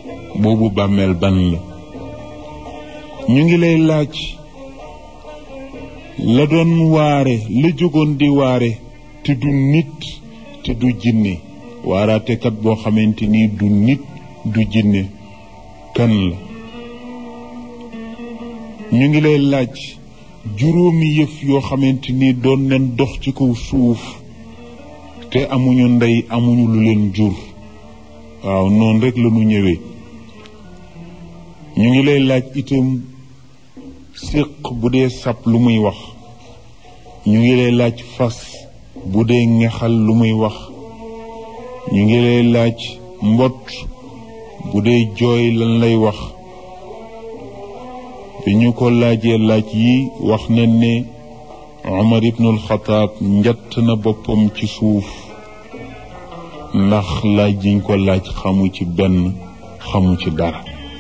boobu bàmmeel ban la ñu ngi lay laaj la doon waare la jógoon di waare te du nit te du jinne waaraatekat boo xamante ni du nit du jinne kan la ñu ngi lay laaj juróomi yëf yoo xamante ni doon leen dox ci kaw suuf te amuñu ndey amuñu lu leen jur waaw noonu rek la ñu ñëwee ñu ngi lay laaj itam séq bu dee sab lu muy wax ñu ngi lay laaj fas bu dee ngexal lu muy wax ñu ngi lay laaj mbott bu dee jooy lan lay wax bi ñu ko laajee laaj yi wax nañ ne Umar ibnul Xataab njatt na boppam ci suuf ndax laaj yiñ ko laaj xamu ci benn xamu ci dara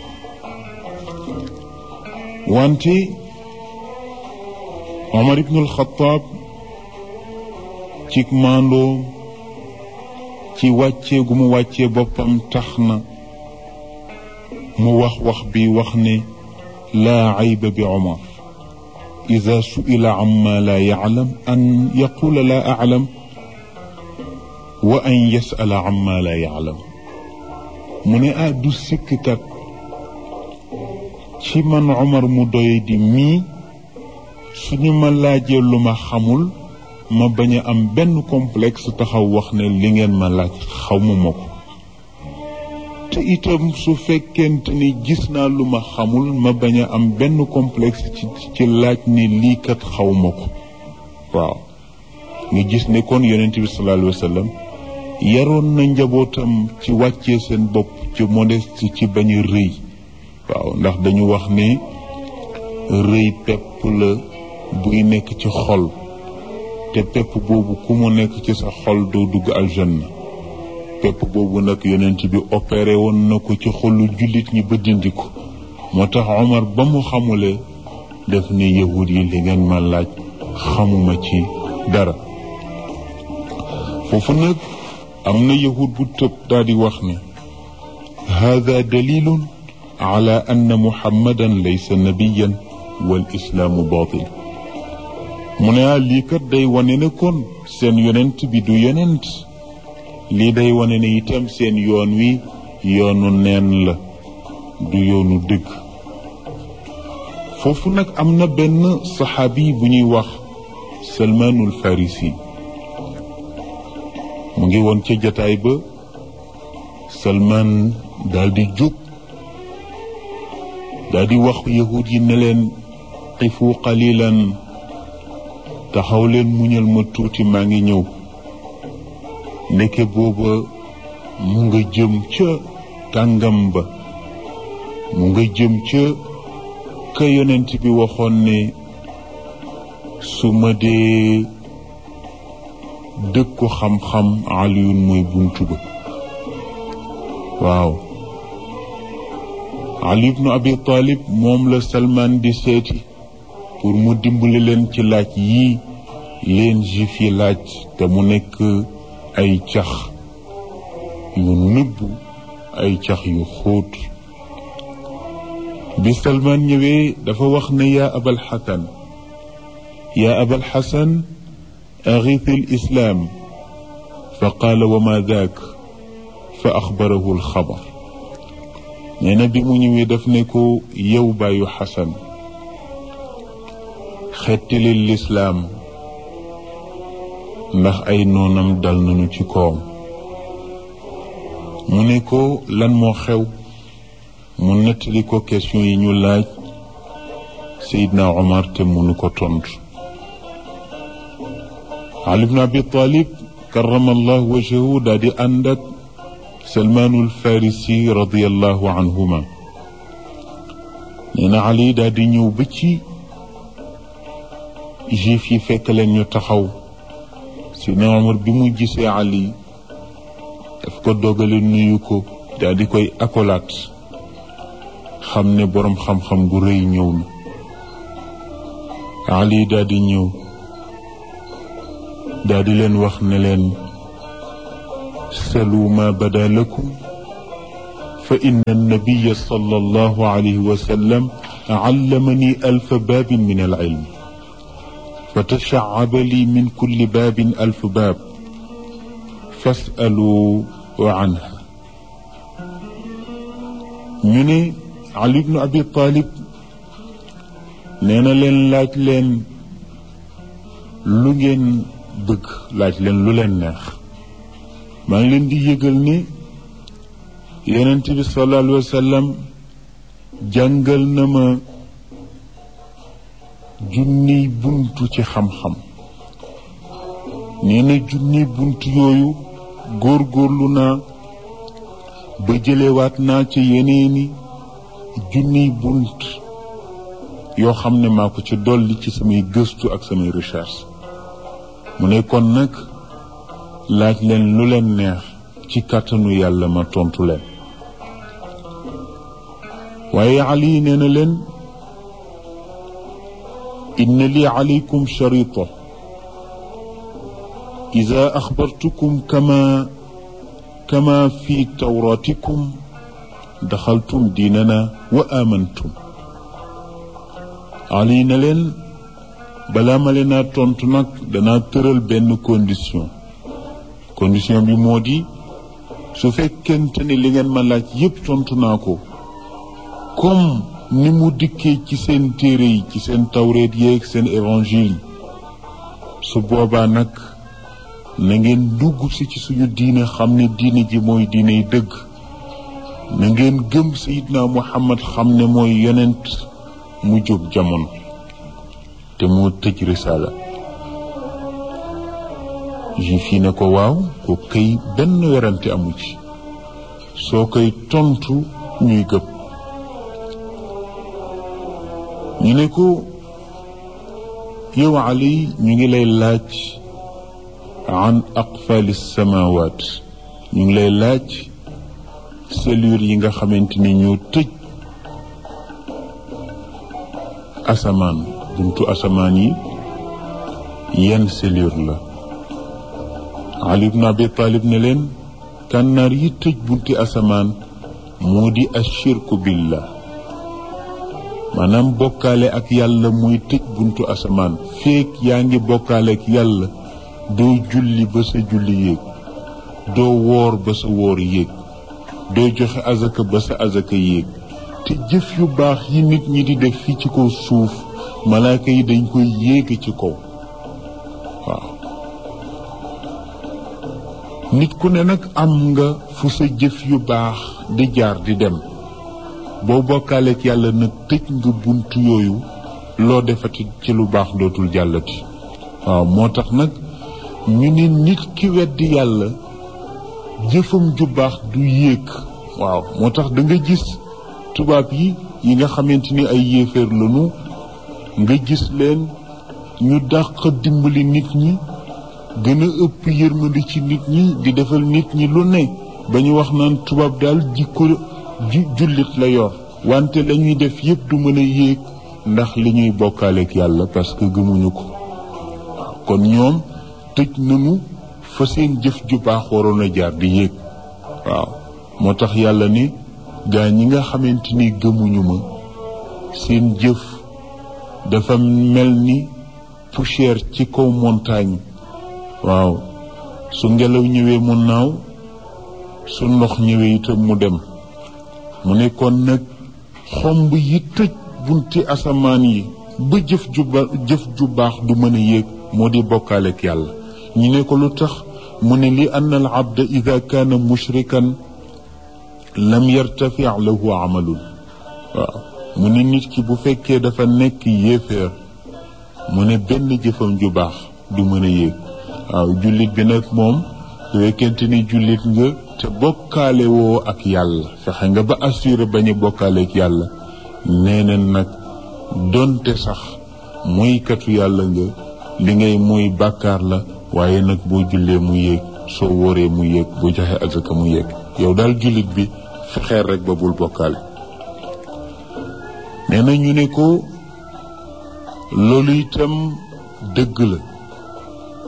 wante Umar ibnul Xataab ci maandoo ci wàccee gu mu wàccee boppam tax na mu wax bi wax ne laa ayba bi Umar ida su'ila amma la ya'lam an yaqula la a'lam wa an yas'ala amma la ya'lam mu ne du sikkkat ci man Umar mu doy di mii suñu ma laajee lu ma xamul ma bañ a am benn complexe taxaw wax ne li ngeen ma laaj xamuma ko te itam su fekkente ni gis naa lu ma xamul ma bañ a am benn complexe ci laaj ni lii kat xawma ko waaw nga gis ne kon yonent bi sallallahu alayhi wa sallam yaroon na njabootam ci wàccee seen bopp ci modeste ci bañ a rëy waaw ndax dañu wax ne rëy pepp la buy nekk ci xol te pepp boobu ku mu nekk ci sa xol doo dugg aljanna pepp boobu nag yonent bi opéré woon na ko ci xolu jullit ñi ba dindi ko moo tax Omar ba mu xamule def ni yahud yi li ngeen ma laaj xamuma ci dara foofu nag am na yahud bu tëb daal di wax ne hada dalilun ala anna muhammadan laysa nabiyan wal islaamu baatil mu ne lii kat day wane ne kon seen yonent bi du yonent lii day wane ne itam seen yoon wi yoonu neen la du yoonu dëgg foofu nag am na benn saxaabi bu ñuy wax Salmaanul Farisi mu ngi woon ca jataay ba Salmaan daal di jóg daal di wax yahud yi ne leen qifu qalilan taxaw leen muñal ma tuuti maa ngi ñëw ndeke booba mu nga jëm ca kàngam ba mu nga jëm ca ka yonent bi waxoon ne su ma dee dëkku xam-xam Aliyun mooy buntu ba waaw Ali ibnu Abi Talib moom la Salman di seeti pour mu dimbali leen ci laaj yii leen juif yi laaj te mu nekk ay cax yu nëbbu ay cax yu xóot bi Salman ñëwee dafa wax ne yaa abal xasan أغيث الإسلام فقال وما ذاك فأخبره الخبر نينا بي مو ñëwee daf ne ko yow baayu xasan xettali lislaam ndax ay noonam dal nañu ci koom mu ne ko lan moo xew mu nettali ko question yi ñu laaj Seydina Omar te mënu ko tontu Ali ibn Abi Talib karamallahu wajhahu daal di ànd ak Salmaanul Farisi radiyallahu anhuma nee na Ali daal di ñëw ba ci juif yi fekk leen ñu taxaw Seydina Omar bi mu gisee Ali daf ko dogale nuyu ko daal di koy akolaat xam ne boroom xam-xam bu rëy ñëw na Ali daal di ñëw daal di leen wax ne leen salu ma bada lakum fa inna annabiya sallallahu alayhi wa sallam allamani alfa baabin min alilm fa tashaaba li min kulli baabin alfu baab fasalu anha. ñu ne Ali ibnu Abi Talib nee na leen laaj leen lu ngeen bëgg, laaj leen lu leen neex. maa ngi leen di yëgal ni Yonent bi sallallahu alayhi wa sallam jàngal na ma junniy buntu ci xam-xam. nee na junniy buntu yooyu góorgóorlu naa ba jëlewaat naa ci yeneeni junniy bunt yoo xam ne maa ko ci dolli ci samay gëstu ak samay recherche. mu ne kon nag laaj leen lu leen neex ci kàttanu yàlla ma tontu leen. waaye Ali nee na leen inna li alaykum sharita ida axbartukum kama fi tawratikum daxaltum diinana wa amantum. Ali na leen balaa ma leen a tontu nag danaa tëral benn condition bi moo di su fekkente ni li ngeen ma laaj yépp tontu naa ko comme ni mu dikkee ci seen téere yi, ci seen tawreet yeeg seen évangile, su boobaa nag na ngeen dugg si ci suñu diine, xam ne diine ji mooy diiney dëgg. na ngeen gëm Seydina Muhammad, xam ne mooy yonent mu jóg jamono te moo tëj risaala. juif yi ne ko waaw, ko kay benn werante amu ci, soo koy tontu ñuy gëm. ñu ne ko yow Ali ñu ngi lay laaj an aqfali samawaat, ñu ngi lay laaj cellule yi nga xamante ni ñoo tëj asamaan, buntu asamaan yi yan cellule la. Ali ibn Abi Talib ne leen kànnaar yi tëj bunti asamaan moo di ashirku billah, maanaam bokkaale ak yàlla mooy tëj buntu asamaan. feek yaa ngi bokkaale ak yàlla doo julli ba sa julli yéeg, doo woor ba sa woor yéeg, doo joxe azaka ba sa azaka yéeg. te jëf yu baax yi nit ñi di def fii ci kaw suuf malaaka yi dañ koy yéege ci kaw. waaw nit ku ne nag am nga fu sa jëf yu baax di jaar di dem. boo bokkaaleek yàlla nag tëj nga buntu yooyu, loo defati ci lu baax dootul jàllati. waaw moo tax nag ñu ne nit ki weddi yàlla jëfam ju baax du yéeg. waaw moo tax da nga gis tubaab yi nga xamante ni ay yéeféer lañu, nga gis leen ñu dàq dimbali nit ñi, gën a ëpp yërmandi ci nit ñi, di defal nit ñi lu ne, ba ñu wax naan tubaab daal jikko jullit la yor, wante la ñuy def yépp du mën a yéeg ndax li ñuy bokkaaleek yàlla parce que gëmuñu ko. waaw kon ñoom tëj nañu fa seen jëf ju baax waroon a jaar di yéeg. waaw moo tax yàlla ni gaa ñi nga xamante ni gëmuñu ma, seen jëf dafa mel ni poussière ci kaw montagne. waaw su ngelaw ñëwee mu naaw, su ndox ñëwee itam mu dem. mu ne kon nag xomb yi tëj bunti asamaan yi ba jëf ju baax du mën a yéeg moo di bokkaaleek yàlla. ñu ne ko lu tax? mu ne li anna al abda ida kaana mushrikan lam yartafi lahu amalun. waaw mu ne nit ki bu fekkee dafa nekk yéeféer, mu ne benn jëfam ju baax du mën a yéeg. waaw jullit bi nag moom su fekkente ni jullit nga te bokkaale woo ak yàlla, fexe nga ba assuré bañ a bokkaale ak yàlla, nee na nag donte sax moykatu yàlla nga, li ngay mooy bàkkaar la, waaye nag boo jullee mu yéeg, soo wóoree mu yéeg, boo joxe azaka mu yéeg. yow daal jullit bi fexeel rek ba bul bokkaale. nee na ñu ne ko loolu itam dëgg la.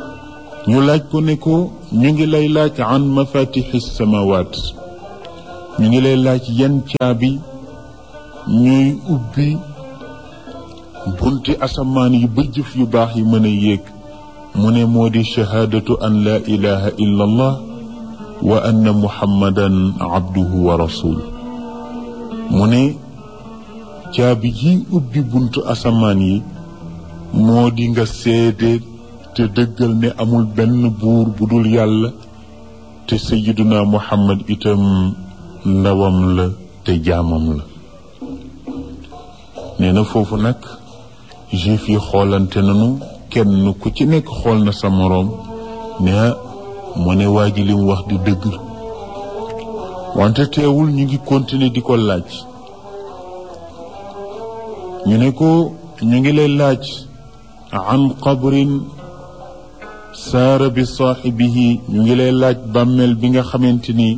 ñu laaj ko ne ko ñu ngi lay laaj an mafatixi samawaat, ñu ngi lay laaj yan caabi ñooy ubbi bunti asamaan yi ba jëf yu baax yi mën a yéeg mu ne moo di shahaadatu an laa ilaha illa allah wa anna muhammadan abduhu wa rasul mu ne caabi ji ubbi buntu asamaan yi moo di nga seede te dëggal ne amul benn buur bu dul yàlla te sayyiduna muhammad itam ndawam la te jaamam la. nee na foofu nag juif yi xoolante nanu kenn ku ci nekk xool na sa moroom ne mu ne waa ji li mu wax di dëgg wante teewul ñu ngi continuer di ko laaj. ñu ne ko ñu ngi lay laaj an qabrin saara bi saaxibihi ñu ngi lay laaj bàmmeel bi nga xamante ni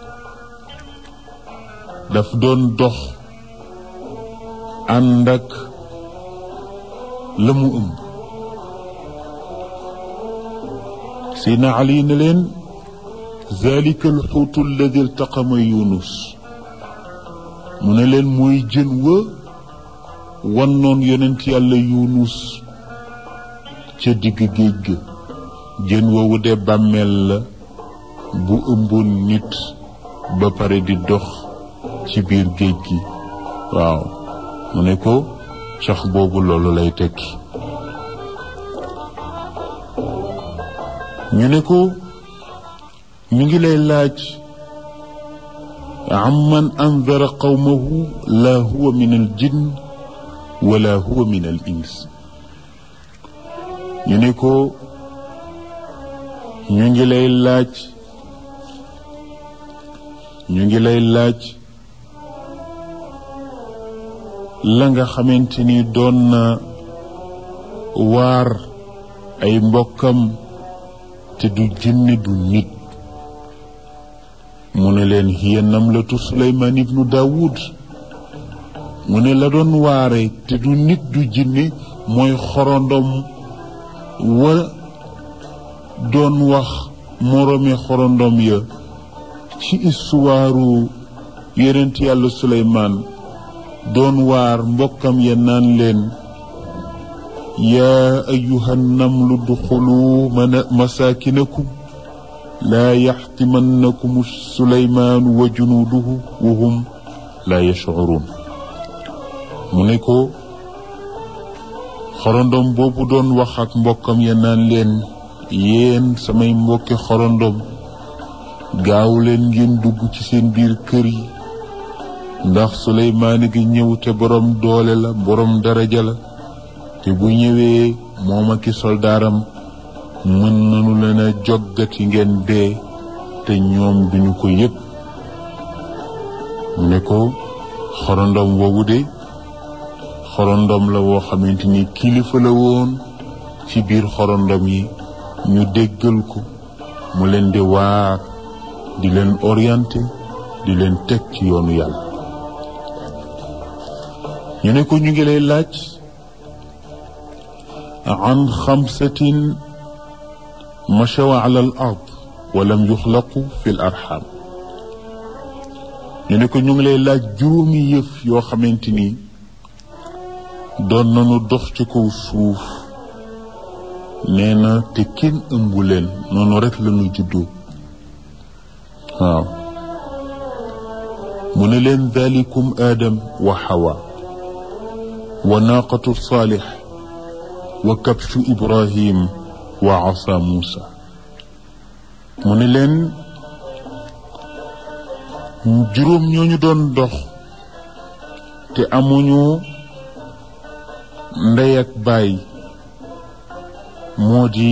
daf doon dox ànd ak la mu ëmb. Seydina Ali ne leen zalika alxuutu alladi iltaqama Yunus mu ne leen mooy jën wa wannoon yonent yàlla Yunus ca digg géej ga. jën woowu de bàmmeel la bu ëmboon nit ba pare di dox ci biir géej gi. waaw mu ne ko cax boobu loolu lay tekki. ñu ne ko ñu ngi lay laaj amman andara qawmahu la huwa min al jinn wala huwa min al ins. ñu ne ko ñu ngi lay laaj la nga xamante ni doon na waar ay mbokkam te du jinne du nit. mu ne leen hiya namlatu Suleymaan ibnu Daawud mu ne la doon waare te du nit du jinne mooy xorondom wa doon wax moroomi xorondom ya ci istuwaaru yonent yàlla Suleymaan doon waar mbokkam ya naan leen yaa ayyuhan namlu duxulu masaakinakum laa yaxtimannakum Suleymaanu wa junuuduhu wa hum laa yashcuruun. mu ne ko xorondom boobu doon wax ak mbokkam ya naan leen yéen samay mbokki xorondom gaaw leen ngeen dugg ci seen biir kër yi ndax Suleymaan gi ñëw te borom doole la borom daraja la te bu ñëwee moom ak i soldaaram mën nañu leen a joggati ngeen dee te ñoom duñu ko yëg. ne ko xorondom boobu de xorondom la woo xamante ni kilifa la woon ci biir xorondom yi ñu déggal ko mu leen di waar di leen orienté di leen teg ci yoonu yàlla. ñu ne ko ñu ngi lay laaj an xamsatin machaw ala al ard wa lam yuxlaqu fi l arxam. ñu ne ko ñu ngi lay laaj juróomi yëf yoo xamante ni doon nañu dox ci kaw suuf nee na te kenn ëmbu leen noonu rek la ñu juddoo. waaw mu ne leen dalikum aadam wa xawa wa naaqatu saalix wa kabshu ibrahim wa asa muusa. mu ne leen juróom ñooñu doon dox te amuñu ndey ak baay moo di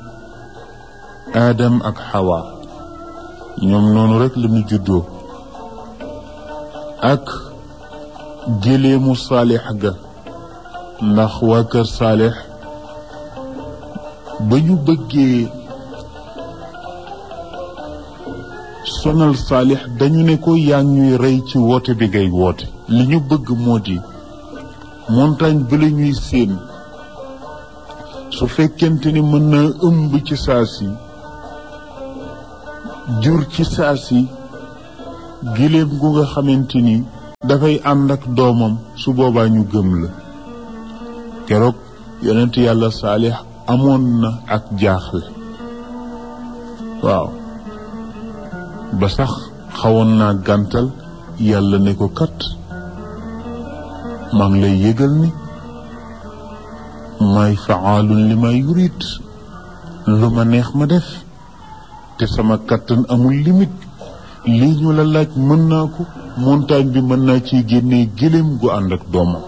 aadam ak xawa ñoom noonu rek la ñu juddoo ak géléemu saalix ga ndax waa kër saalix ba ñu bëggee sonal saalix dañu ne ko yaa ngi ñuy rey ci woote bi ngay woote li ñu bëgg moo di montagne ba la ñuy séen su fekkente ni mën na ëmb ci saa si jur ci saa si giléem gu nga xamante ni dafay ànd ak doomam su boobaa ñu gëm la. keroog yonent yàlla Saalix amoon na ak jaaxle waaw ba sax xawoon naa gàntal yàlla ne ko kat maa ngi lay yëgal ni may faalun li ma yurit lu ma neex ma def te sama kattan amul limite lii ñu la laaj mën naa ko montagne bi mën naa ciy génnee giléem gu ànd ak doomam.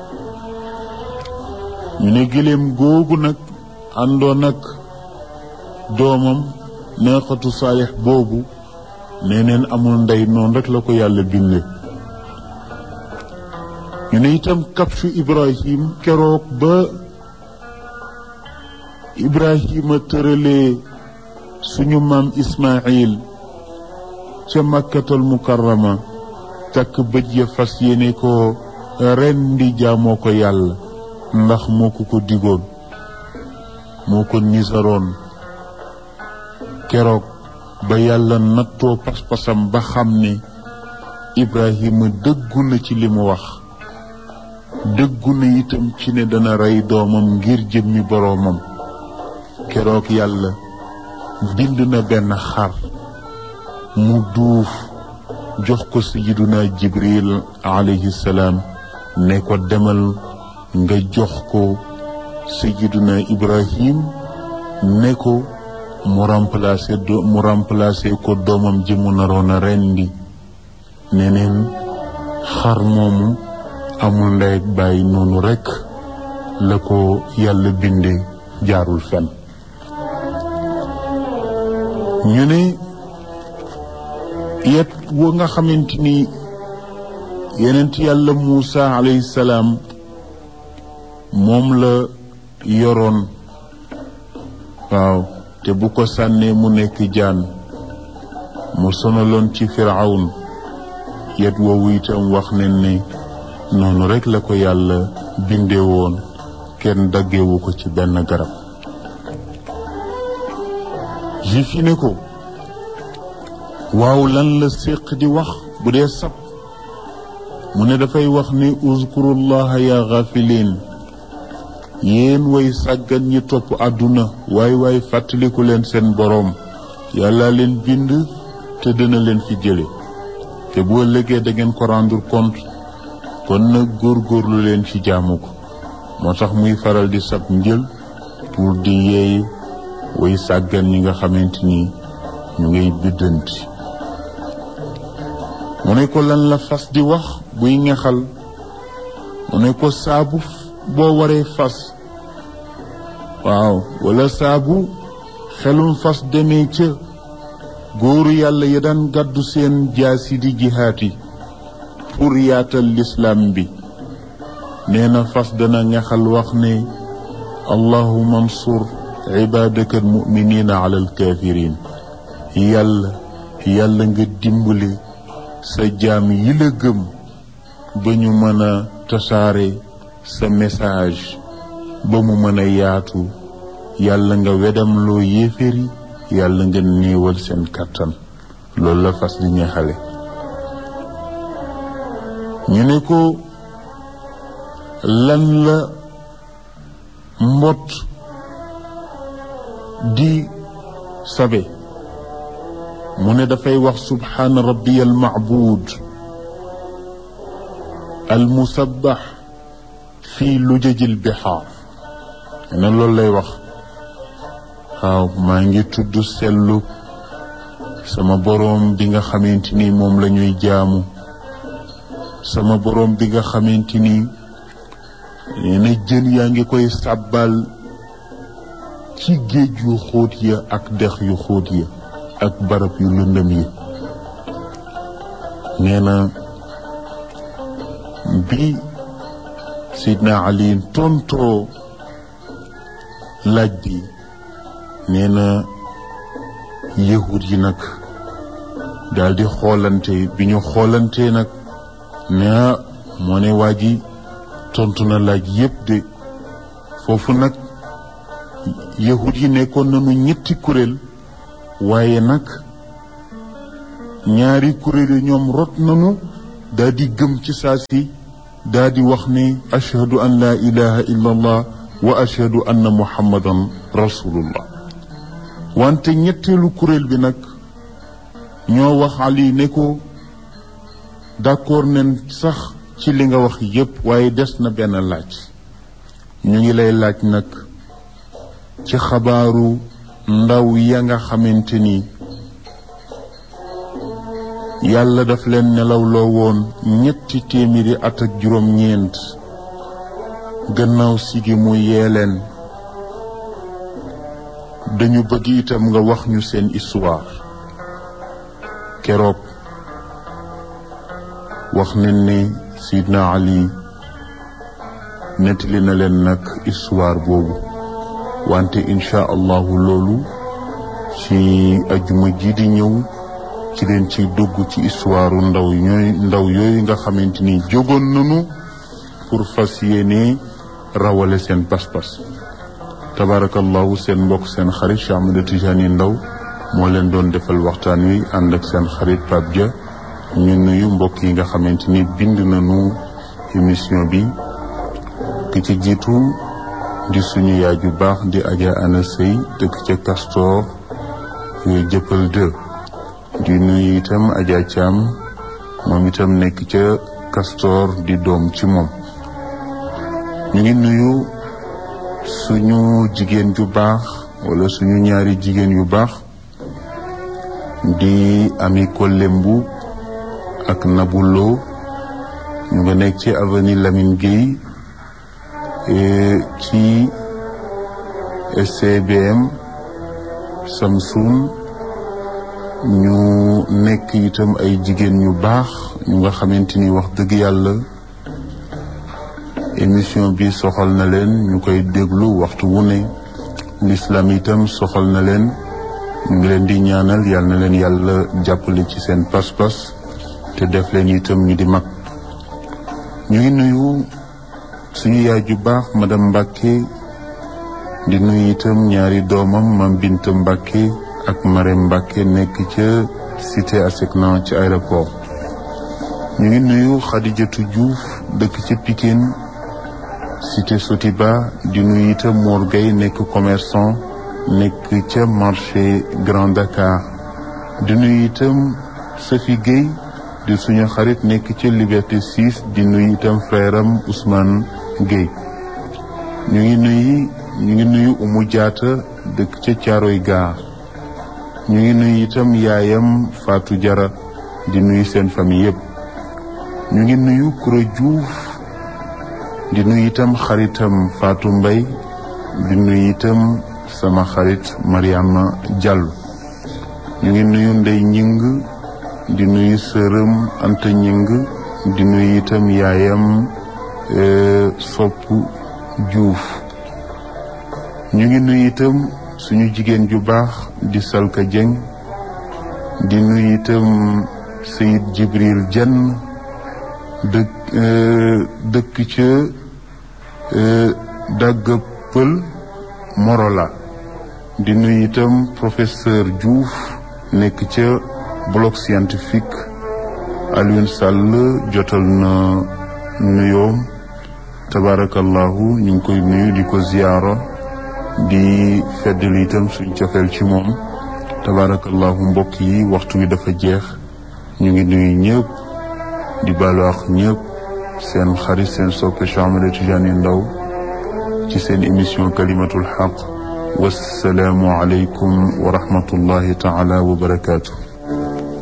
ñu ne giléem googu nag àndoon ak doomam neexatu Saalix boobu nee neen amul ndey noonu rek la ko yàlla bindee. ñu ne itam kapsu Ibrahim keroog ba Ibrahima tëralee suñu maam Ismaayil ca Makkatal Mukarrama takk bëj ya fas yéene ko ren di jaamoo ko yàlla ndax moo ko digoon moo ko nisaroon keroog ba yàlla nattoo pas-pasam ba xam ne Ibrahima dëggu na ci li mu wax dëggu na itam ci ne dana rey doomam ngir jëmmi boroomam keroog yàlla bind na benn xar mu duuf jox ko sayyiduna Jibril alayhi salaam ne ko demal nga jox ko sayyiduna Ibrahim ne ko mu remplacer ko doomam ji mu naroon a rendi neneen xar moomu amul ndey ak bàyyi noonu rekk la ko yàlla bindee jaarul fen ñu ne yet wa nga xamante ni yenent yàlla Muusa alayhi salaam moom la yoroon waaw te bu ko sànnee mu nekk jaan mu sonaloon ci Firawun yet woowu itam wax nañ ne noonu rekk la ko yàlla bindee woon kenn daggewu ko ci benn garab. juif yi ne ko waaw lan la séq di wax bu dee sab mu ne dafay wax ni uzkurullaha ya ghafilin yéen way sàggan ñi topp àdduna waay fàttaliku leen seen boroom yàlla leen bind te dina leen fi jële te bu ëllëgee da ngeen ko rendre compte kon nag góorgóorlu leen ci jaamu ko moo tax muy faral di sab njël pour di yeey way sàggan ñi nga xamante ni ñu ngay biddanti mu ne ko lan la fas di wax buy ngexal mu ne ko saabu boo waree fas waaw wala saabu xelum fas demee ca góoru yàlla ya daan gàddu seen jaasi di jihaati pour yaatal lislaam bi nee na fas dana ngexal wax ne allahumma ansur ibadaka almuminina ala alkafirin yàlla nga dimbali sa jaam yi la gëm ba ñu mën a tasaare sa message ba mu mën a yaatu yàlla nga wedam loo yéeféri yàlla nga néewal seen kàttan loolu la fas di ñeexale ñu ne ko lan la mbott di sabe mu ne dafay wax subhaana rabbiya al ma'buud al musabbax fii lujajil bihaar ne loolu lay wax waaw maa ngi tudd sellu sama boroom bi nga xamante ni moom la ñuy jaamu sama boroom bi nga xamante ni nee na jën yaa ngi koy sàbbal ci géej yu xóot ya ak dex yu xóot ya ak barab yu lëndëm yi nee na bi Sidna Ali tontoo laaj bi nee na yahud yi nag daal di xoolante bi ñu xoolante nag ne moo ne waa ji tontu na laaj yépp de foofu nag yahud yi nekkoon nañu ñetti kuréel waaye nag ñaari kuréel yi ñoom rot nanu daa di gëm ci saa si daa di wax ne ashhadu an la ilaha illa allah wa ashhadu anna muhammadan rasulullah. wante ñetteelu kuréel bi nag ñoo wax Ali ne ko d'accord nen sax ci li nga wax yépp waaye des na benn laaj. ñu ngi lay laaj nag ci xabaaru ndaw ya nga xamante ni yàlla daf leen nelawloo woon 300 at ak juróom-ñeent gannaaw sigi mu yee leen. dañu bëgg itam nga wax ñu seen histoire. keroog wax nañ ne Sidna Ali nettali na leen nag histoire boobu wante incha allahu loolu ci ajuma ji di ñëw ci leen ci dugg ci histoire ndaw yooyu nga xamante ni jógoon nañu pour fas yéene rawale seen pas-pas. tabarakallahu seen mbokk seen xarit Cheikh Ahmed Tidiane Ndao moo leen doon defal waxtaan wi ànd ak seen xarit Pape Dia. ñu nuyu mbokk yi nga xamante ni bind nañu émission bi ki ci jiitu di suñu yaay ju baax di Adja Ana Sey dëkk ca Castor jëppal 2 di nuyu itam Adja Thiam moom itam nekk ca Castor di doom ci moom. ñu ngi nuyu suñu jigéen ju baax wala suñu ñaari jigéen yu baax di Ami Kolembu ak Nabulo ñu nga nekk ci avenue Lamine Gueye ci SCBM Samsung. ñu nekk itam ay jigéen ñu baax ñu nga xamante ni wax dëgg yàlla émission bi soxal na leen ñu koy déglu waxtu wu ne. l'islam itam soxal na leen ñu ngi leen di ñaanal yal na leen yàlla jàppale ci seen pas-pas te def leen itam ñu di mag. ñu ngi nuyu suñu yaay ju baax madame Mbacke di nuyu itam ñaari doomam Mam Binta Mbacke ak Marème Mbacke nekk ca cité Asecna ci aéroport. ñu ngi nuyu Khadijatou Diouf dëkk ca Pikine cité Sotiba di nuyu itam Mor Gueye nekk commerçant nekk ca marché Grand Dakar. di nuyu itam Safi Gueye di suñu xarit nekk ca Liberté 6 di nuyu itam frère am Ousmane Gueye. ñu ngi nuyu Oumou Diatta dëkk ca Thiaroye Gare. ñu ngi nuyu itam yaayam Fatou Diarra di nuyu seen famille yëpp. ñu ngi nuyu Koura Diouf di nuyu itam xaritam Fatou Mbaye di nuyu itam sama xarit Mariama Diallo. ñu ngi nuyu Ndey Ñing di nuyu sërëm Anta Ñing di nuyu itam yaayam Sopp Diouf. ñu ngi nuyu itam suñu jigéen ju baax di Salka Dieng di nuyu itam Seyid Jibril Dieng dëkk ca Dagga Pël Morola. di nuyu itam professeur Diouf nekk ca bloc scientifique. Alioune Sall jotal na nuyoom tabarakallahu ñu ngi koy nuyu di ko ziyaara di feddali itam suñ cofeel ci moom tabarakallahu. mbokk yi waxtu wi dafa jeex ñu ngi nuyu ñëpp di baalu ak ñëpp seen xarit seen soppe Cheikh Ahmed Tidiane Ndao ci seen émission kalimatul haq. wassalaamu aleykum wa rahmatullahi taala wa barakaatu.